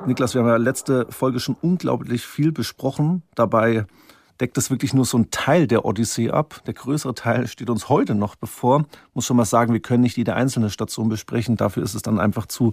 Niklas, wir haben ja letzte Folge schon unglaublich viel besprochen. Dabei deckt das wirklich nur so ein Teil der Odyssee ab. Der größere Teil steht uns heute noch bevor. Muss schon mal sagen, wir können nicht jede einzelne Station besprechen. Dafür ist es dann einfach zu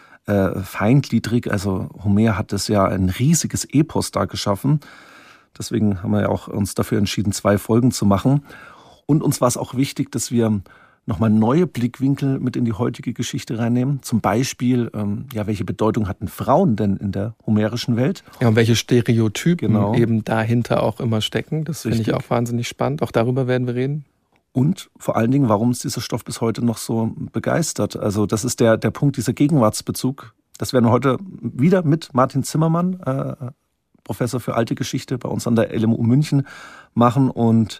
feingliedrig. Also Homer hat das ja ein riesiges Epos da geschaffen. Deswegen haben wir ja auch uns dafür entschieden, 2 Folgen zu machen. Und uns war es auch wichtig, dass wir nochmal neue Blickwinkel mit in die heutige Geschichte reinnehmen. Zum Beispiel, welche Bedeutung hatten Frauen denn in der homerischen Welt? Ja, und welche Stereotypen eben dahinter auch immer stecken. Das finde ich auch wahnsinnig spannend. Auch darüber werden wir reden. Und vor allen Dingen, warum uns dieser Stoff bis heute noch so begeistert. Also das ist der Punkt, dieser Gegenwartsbezug. Das werden wir heute wieder mit Martin Zimmermann, Professor für alte Geschichte bei uns an der LMU München, machen. Und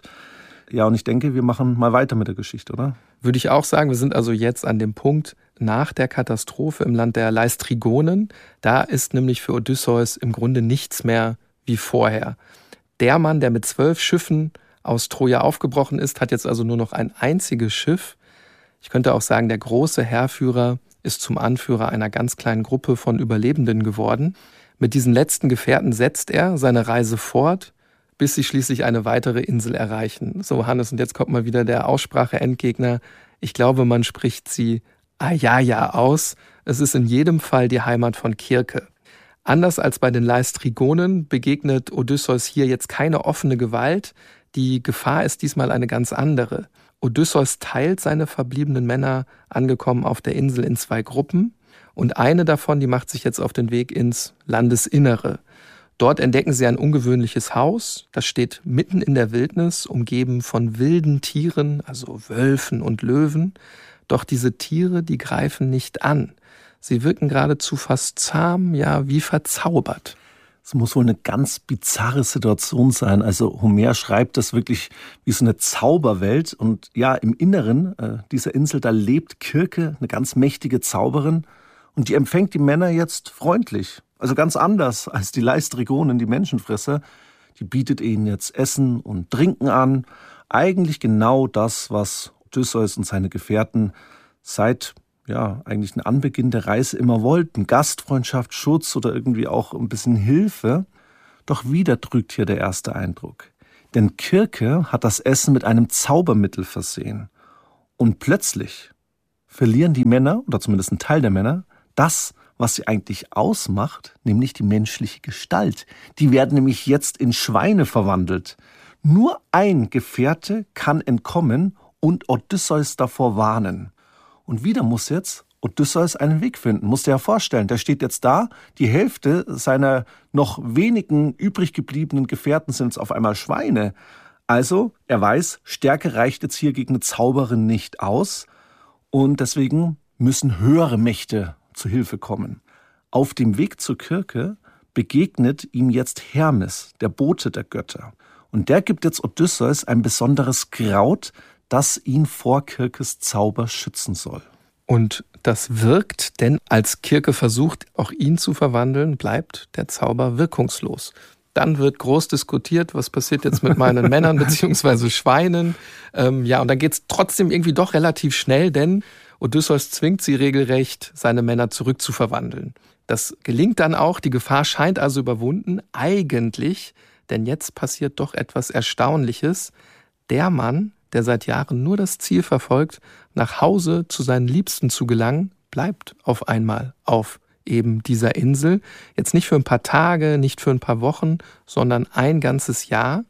ich denke, wir machen mal weiter mit der Geschichte, oder? Würde ich auch sagen. Wir sind also jetzt an dem Punkt nach der Katastrophe im Land der Laistrygonen. Da ist nämlich für Odysseus im Grunde nichts mehr wie vorher. Der Mann, der mit 12 Schiffen aus Troja aufgebrochen ist, hat jetzt also nur noch ein einziges Schiff. Ich könnte auch sagen, der große Heerführer ist zum Anführer einer ganz kleinen Gruppe von Überlebenden geworden. Mit diesen letzten Gefährten setzt er seine Reise fort, bis sie schließlich eine weitere Insel erreichen. So, Hannes, und jetzt kommt mal wieder der Aussprache-Endgegner. Ich glaube, man spricht sie Aiaia aus. Es ist in jedem Fall die Heimat von Kirke. Anders als bei den Laistrygonen begegnet Odysseus hier jetzt keine offene Gewalt. Die Gefahr ist diesmal eine ganz andere. Odysseus teilt seine verbliebenen Männer, angekommen auf der Insel, in 2 Gruppen. Und eine davon, die macht sich jetzt auf den Weg ins Landesinnere. Dort entdecken sie ein ungewöhnliches Haus. Das steht mitten in der Wildnis, umgeben von wilden Tieren, also Wölfen und Löwen. Doch diese Tiere, die greifen nicht an. Sie wirken geradezu fast zahm, ja wie verzaubert. Es muss wohl eine ganz bizarre Situation sein. Also Homer schreibt das wirklich wie so eine Zauberwelt. Und ja, im Inneren dieser Insel, da lebt Kirke, eine ganz mächtige Zauberin. Und die empfängt die Männer jetzt freundlich. Also ganz anders als die Laistrygonen, die Menschenfresser. Die bietet ihnen jetzt Essen und Trinken an. Eigentlich genau das, was Odysseus und seine Gefährten seit eigentlich ein Anbeginn der Reise immer wollten. Gastfreundschaft, Schutz oder irgendwie auch ein bisschen Hilfe. Doch wieder trügt hier der erste Eindruck. Denn Kirke hat das Essen mit einem Zaubermittel versehen. Und plötzlich verlieren die Männer, oder zumindest ein Teil der Männer, das, was sie eigentlich ausmacht, nämlich die menschliche Gestalt. Die werden nämlich jetzt in Schweine verwandelt. Nur ein Gefährte kann entkommen und Odysseus davor warnen. Und wieder muss jetzt Odysseus einen Weg finden. Musst dir ja vorstellen, der steht jetzt da, die Hälfte seiner noch wenigen übrig gebliebenen Gefährten sind auf einmal Schweine. Also, er weiß, Stärke reicht jetzt hier gegen eine Zauberin nicht aus und deswegen müssen höhere Mächte zu Hilfe kommen. Auf dem Weg zur Kirke begegnet ihm jetzt Hermes, der Bote der Götter. Und der gibt jetzt Odysseus ein besonderes Kraut, das ihn vor Kirkes Zauber schützen soll. Und das wirkt, denn als Kirke versucht, auch ihn zu verwandeln, bleibt der Zauber wirkungslos. Dann wird groß diskutiert, was passiert jetzt mit meinen Männern bzw. Schweinen. Und dann geht es trotzdem irgendwie doch relativ schnell, denn Odysseus zwingt sie regelrecht, seine Männer zurückzuverwandeln. Das gelingt dann auch, die Gefahr scheint also überwunden, eigentlich, denn jetzt passiert doch etwas Erstaunliches. Der Mann, der seit Jahren nur das Ziel verfolgt, nach Hause zu seinen Liebsten zu gelangen, bleibt auf einmal auf eben dieser Insel. Jetzt nicht für ein paar Tage, nicht für ein paar Wochen, sondern ein ganzes Jahr.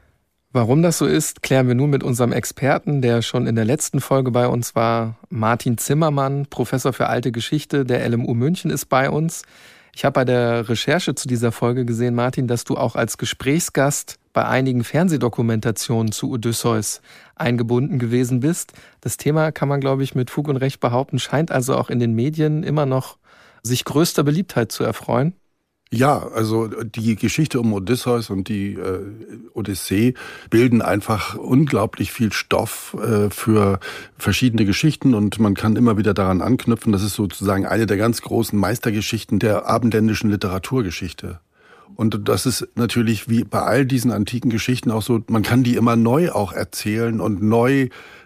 Warum das so ist, klären wir nun mit unserem Experten, der schon in der letzten Folge bei uns war. Martin Zimmermann, Professor für alte Geschichte der LMU München, ist bei uns. Ich habe bei der Recherche zu dieser Folge gesehen, Martin, dass du auch als Gesprächsgast bei einigen Fernsehdokumentationen zu Odysseus eingebunden gewesen bist. Das Thema, kann man, glaube ich, mit Fug und Recht behaupten, scheint also auch in den Medien immer noch sich größter Beliebtheit zu erfreuen. Ja, also die Geschichte um Odysseus und die Odyssee bilden einfach unglaublich viel Stoff für verschiedene Geschichten und man kann immer wieder daran anknüpfen. Das ist sozusagen eine der ganz großen Meistergeschichten der abendländischen Literaturgeschichte. Und das ist natürlich wie bei all diesen antiken Geschichten auch so, man kann die immer neu auch erzählen und neu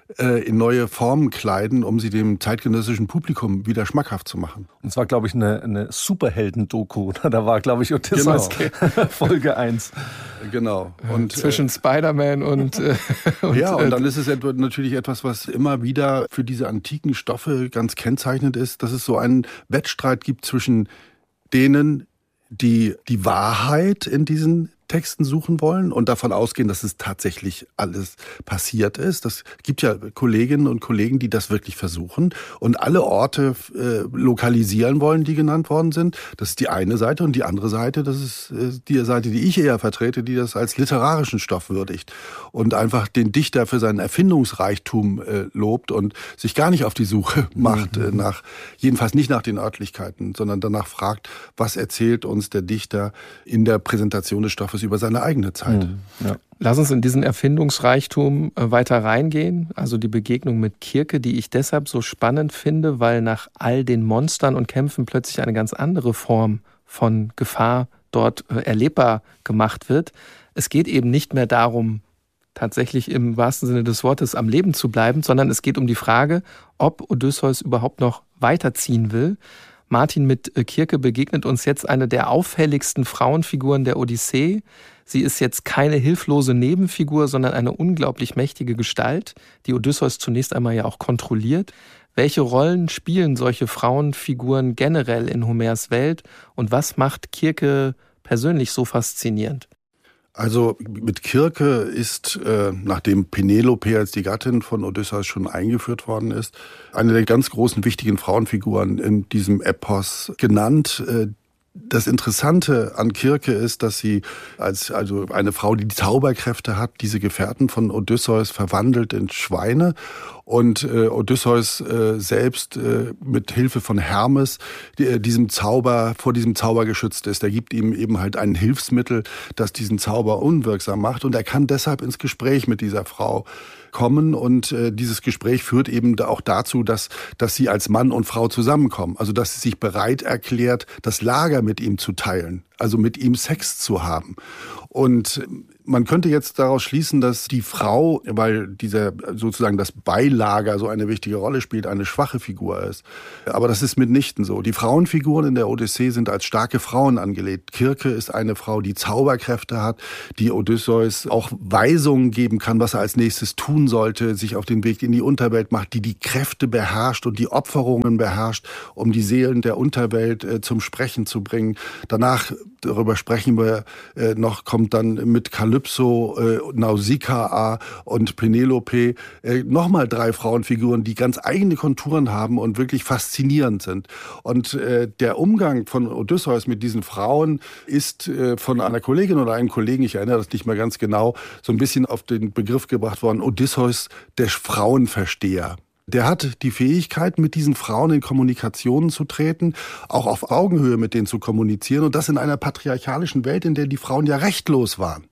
in neue Formen kleiden, um sie dem zeitgenössischen Publikum wieder schmackhaft zu machen. Und zwar, glaube ich, eine Superhelden-Doku. Da war, glaube ich, Odysseus Folge 1. Genau. Und zwischen Spider-Man und ja, und dann ist es natürlich etwas, was immer wieder für diese antiken Stoffe ganz kennzeichnend ist, dass es so einen Wettstreit gibt zwischen denen, die die Wahrheit in diesen Texten suchen wollen und davon ausgehen, dass es tatsächlich alles passiert ist. Das gibt ja Kolleginnen und Kollegen, die das wirklich versuchen und alle Orte lokalisieren wollen, die genannt worden sind. Das ist die eine Seite, und die andere Seite, das ist die Seite, die ich eher vertrete, die das als literarischen Stoff würdigt und einfach den Dichter für seinen Erfindungsreichtum lobt und sich gar nicht auf die Suche macht, jedenfalls nicht nach den Örtlichkeiten, sondern danach fragt, was erzählt uns der Dichter in der Präsentation des Stoffes über seine eigene Zeit. Ja. Lass uns in diesen Erfindungsreichtum weiter reingehen. Also die Begegnung mit Kirke, die ich deshalb so spannend finde, weil nach all den Monstern und Kämpfen plötzlich eine ganz andere Form von Gefahr dort erlebbar gemacht wird. Es geht eben nicht mehr darum, tatsächlich im wahrsten Sinne des Wortes am Leben zu bleiben, sondern es geht um die Frage, ob Odysseus überhaupt noch weiterziehen will. Martin, mit Kirke begegnet uns jetzt eine der auffälligsten Frauenfiguren der Odyssee. Sie ist jetzt keine hilflose Nebenfigur, sondern eine unglaublich mächtige Gestalt, die Odysseus zunächst einmal ja auch kontrolliert. Welche Rollen spielen solche Frauenfiguren generell in Homers Welt und was macht Kirke persönlich so faszinierend? Also mit Kirke ist, nachdem Penelope als die Gattin von Odysseus schon eingeführt worden ist, eine der ganz großen, wichtigen Frauenfiguren in diesem Epos genannt. Das Interessante an Kirke ist, dass sie also eine Frau, die Zauberkräfte hat, diese Gefährten von Odysseus verwandelt in Schweine und Odysseus selbst mit Hilfe von Hermes vor diesem Zauber geschützt ist. Er gibt ihm eben halt ein Hilfsmittel, das diesen Zauber unwirksam macht, und er kann deshalb ins Gespräch mit dieser Frau kommen, und dieses Gespräch führt eben auch dazu, dass sie als Mann und Frau zusammenkommen. Also dass sie sich bereit erklärt, das Lager mit ihm zu teilen, also mit ihm Sex zu haben. Und man könnte jetzt daraus schließen, dass die Frau, weil dieser sozusagen das Beilager so eine wichtige Rolle spielt, eine schwache Figur ist. Aber das ist mitnichten so. Die Frauenfiguren in der Odyssee sind als starke Frauen angelegt. Kirke ist eine Frau, die Zauberkräfte hat, die Odysseus auch Weisungen geben kann, was er als nächstes tun sollte, sich auf den Weg in die Unterwelt macht, die Kräfte beherrscht und die Opferungen beherrscht, um die Seelen der Unterwelt zum Sprechen zu bringen. Danach, darüber sprechen wir noch, kommt dann mit Kalypso, Nausikaa und Penelope nochmal 3 Frauenfiguren, die ganz eigene Konturen haben und wirklich faszinierend sind. Und der Umgang von Odysseus mit diesen Frauen ist von einer Kollegin oder einem Kollegen, ich erinnere das nicht mehr ganz genau, so ein bisschen auf den Begriff gebracht worden, Odysseus, der Frauenversteher. Der hat die Fähigkeit, mit diesen Frauen in Kommunikationen zu treten, auch auf Augenhöhe mit denen zu kommunizieren, und das in einer patriarchalischen Welt, in der die Frauen ja rechtlos waren.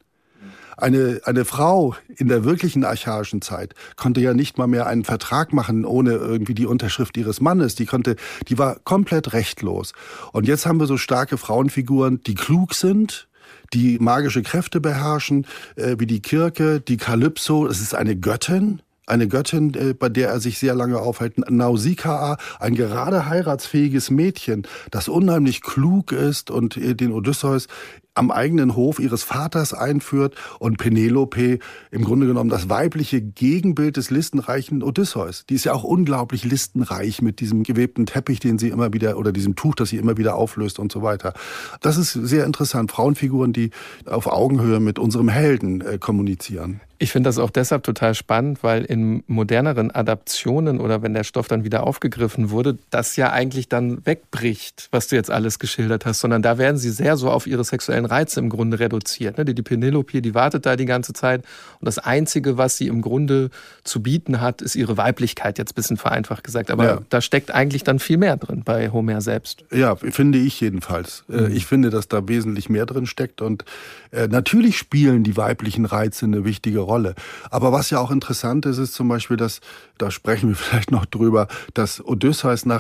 Eine Frau in der wirklichen archaischen Zeit konnte ja nicht mal mehr einen Vertrag machen ohne irgendwie die Unterschrift ihres Mannes. Die war komplett rechtlos. Und jetzt haben wir so starke Frauenfiguren, die klug sind, die magische Kräfte beherrschen, wie die Kirke, die Kalypso. Es ist eine Göttin, bei der er sich sehr lange aufhält. Nausikaa, ein gerade heiratsfähiges Mädchen, das unheimlich klug ist und den Odysseus am eigenen Hof ihres Vaters einführt, und Penelope, im Grunde genommen das weibliche Gegenbild des listenreichen Odysseus. Die ist ja auch unglaublich listenreich mit diesem gewebten Teppich, den sie immer wieder, oder diesem Tuch, das sie immer wieder auflöst und so weiter. Das ist sehr interessant. Frauenfiguren, die auf Augenhöhe mit unserem Helden kommunizieren. Ich finde das auch deshalb total spannend, weil in moderneren Adaptionen oder wenn der Stoff dann wieder aufgegriffen wurde, das ja eigentlich dann wegbricht, was du jetzt alles geschildert hast, sondern da werden sie sehr so auf ihre sexuellen Reize im Grunde reduziert. Die Penelope, die wartet da die ganze Zeit, und das Einzige, was sie im Grunde zu bieten hat, ist ihre Weiblichkeit, jetzt ein bisschen vereinfacht gesagt. Aber ja, da steckt eigentlich dann viel mehr drin bei Homer selbst. Ja, finde ich jedenfalls. Ich finde, dass da wesentlich mehr drin steckt, und natürlich spielen die weiblichen Reize eine wichtige Rolle. Aber was ja auch interessant ist, ist zum Beispiel, da sprechen wir vielleicht noch drüber, dass Odysseus nach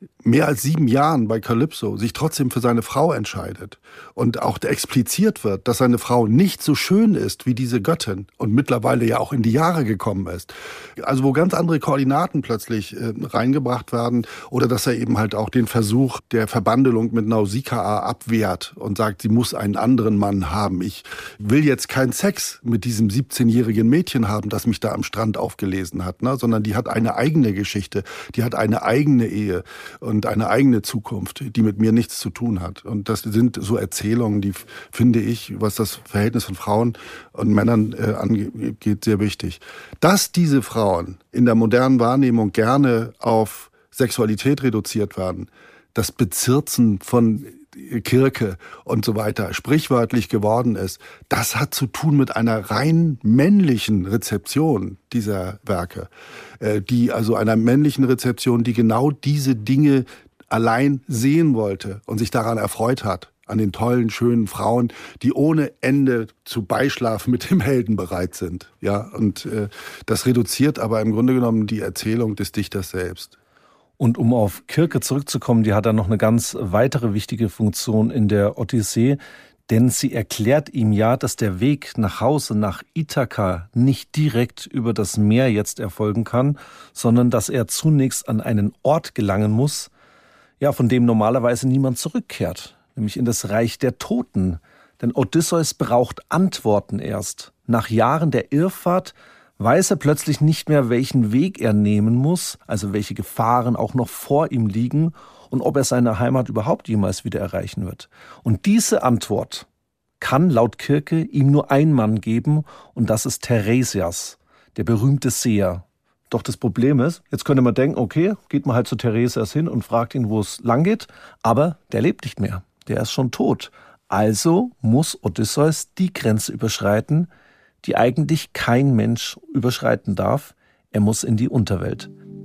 mehr als 7 Jahren bei Kalypso sich trotzdem für seine Frau entscheidet und auch expliziert wird, dass seine Frau nicht so schön ist wie diese Göttin und mittlerweile ja auch in die Jahre gekommen ist. Also wo ganz andere Koordinaten plötzlich reingebracht werden oder dass er eben halt auch den Versuch der Verbandelung mit Nausikaa abwehrt und sagt, sie muss einen anderen Mann haben. Ich will jetzt keinen Sex mit diesem 17-jährigen Mädchen haben, das mich da am Strand aufgelesen hat, ne? Sondern die hat eine eigene Geschichte, die hat eine eigene Ehe und eine eigene Zukunft, die mit mir nichts zu tun hat. Und das sind so Erzählungen, die, finde ich, was das Verhältnis von Frauen und Männern angeht, sehr wichtig. Dass diese Frauen in der modernen Wahrnehmung gerne auf Sexualität reduziert werden, das Bezirzen von Kirke und so weiter sprichwörtlich geworden ist, das hat zu tun mit einer rein männlichen Rezeption dieser Werke, die also einer männlichen Rezeption, die genau diese Dinge allein sehen wollte und sich daran erfreut hat, an den tollen, schönen Frauen, die ohne Ende zu Beischlaf mit dem Helden bereit sind. Ja, und das reduziert aber im Grunde genommen die Erzählung des Dichters selbst. Und um auf Kirke zurückzukommen, die hat dann noch eine ganz weitere wichtige Funktion in der Odyssee, denn sie erklärt ihm ja, dass der Weg nach Hause, nach Ithaka, nicht direkt über das Meer jetzt erfolgen kann, sondern dass er zunächst an einen Ort gelangen muss, ja, von dem normalerweise niemand zurückkehrt, nämlich in das Reich der Toten. Denn Odysseus braucht Antworten erst. Nach Jahren der Irrfahrt weiß er plötzlich nicht mehr, welchen Weg er nehmen muss, also welche Gefahren auch noch vor ihm liegen und ob er seine Heimat überhaupt jemals wieder erreichen wird. Und diese Antwort kann laut Kirke ihm nur ein Mann geben und das ist Teiresias, der berühmte Seher. Doch das Problem ist, jetzt könnte man denken, okay, geht man halt zu Teiresias hin und fragt ihn, wo es lang geht, aber der lebt nicht mehr, der ist schon tot. Also muss Odysseus die Grenze überschreiten, die eigentlich kein Mensch überschreiten darf. Er muss in die Unterwelt.